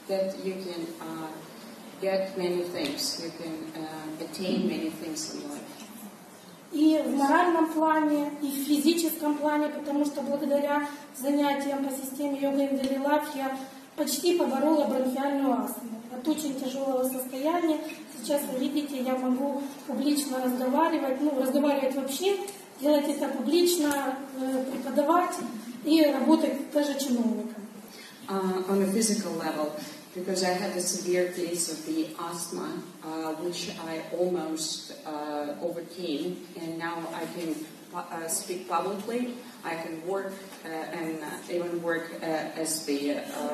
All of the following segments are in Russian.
that you can get many things, you can attain many things in life. И в моральном плане, и в физическом плане, потому что благодаря занятиям по системе йога и Daily Life я почти поборола бронхиальную астму. От очень тяжелого состояния. Сейчас вы видите, я могу публично разговаривать, разговаривать вообще, делать это публично, преподавать и работать даже чиновником. On a physical level, because I had a severe case of the asthma, which I almost overcame, and now I can speak publicly. I can work and even work as the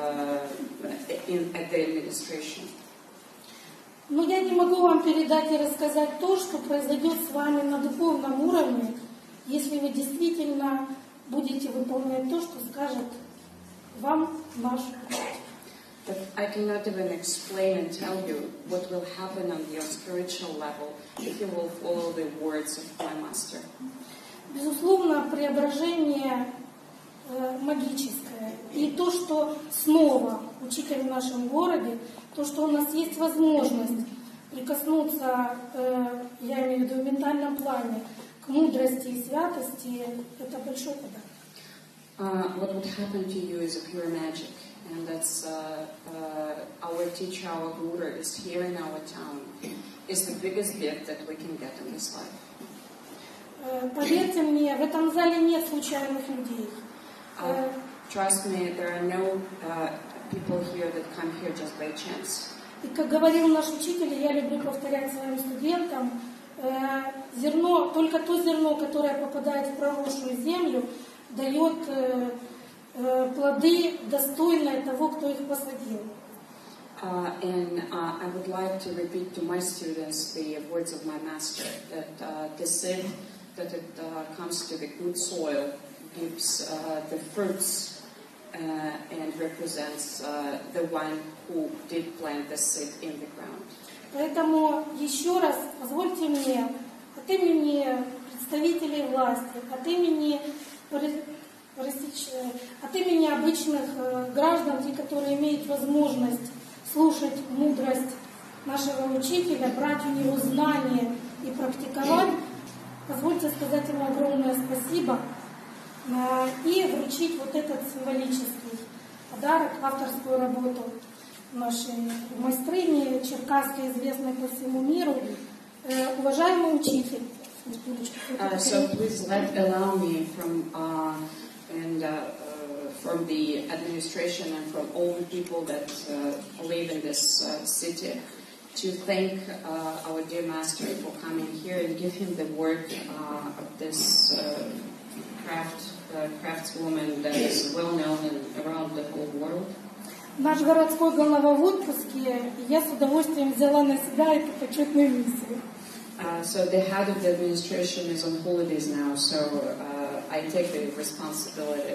at the administration. Но я не могу вам передать и рассказать то, что произойдет с вами на духовном уровне, если вы действительно будете выполнять то, что скажет вам наш учитель. But I cannot even explain and tell you what will happen on your spiritual level if you will follow the words of my master. Безусловно, преображение магическое. И то, что снова учитель в нашем городе, то, что у нас есть возможность прикоснуться, я имею в виду в ментальном плане, к мудрости и святости, это большой подарок. What would happen to you is a pure magic. And that's our teacher, our guru is here in our town. It's the biggest gift that we can get in this life. Поверьте мне, в этом зале нет случайных людей. Trust me, there are no people here that come here just by chance. И как говорил наш учитель, я люблю повторять своим студентам, зерно, только то зерно, которое попадает в проросшую землю, дает плоды достойные того, кто их посадил. And I would like to repeat to my students the words of my master, that the seed that it comes to the good soil gives the fruits and represents the one who did plant the seed in the ground. Поэтому еще раз позвольте мне от имени представителей власти, от имени обычных граждан, те, которые имеют возможность слушать мудрость нашего учителя, брать у него знания и практиковать, позвольте сказать ему огромное спасибо и вручить вот этот символический подарок, авторскую работу нашей майстрыни, черкасской, известной по всему миру. Уважаемый учитель, so please allow me from the administration and from all the people that live in this city to thank our dear master for coming here and give him the work of this craftswoman that is well known around the whole world. Наш городской глава в отпуске, и я с удовольствием взяла на себя эту почетную миссию. So the head of the administration is on holidays now, so I take the responsibility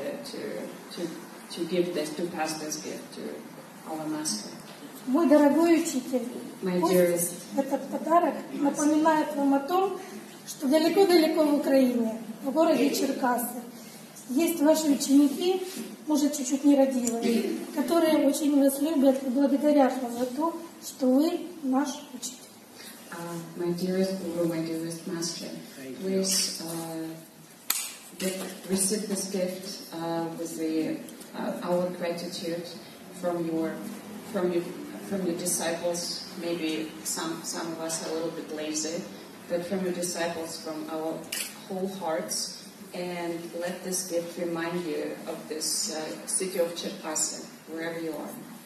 to pass this gift to our master. Мой дорогой учитель, пусть этот подарок напоминает вам о том, что далеко-далеко в Украине, в городе Черкассы, есть ваши ученики, может, чуть-чуть нерадивые, которые очень вас любят и благодарят вас за то, что вы наш учитель. My dearest Guru, my dearest Master, please receive this gift with our gratitude from your disciples. Maybe some of us are a little bit lazy, but from your disciples, from our whole hearts, and let this gift remind you of this city of Черкассы, wherever you are.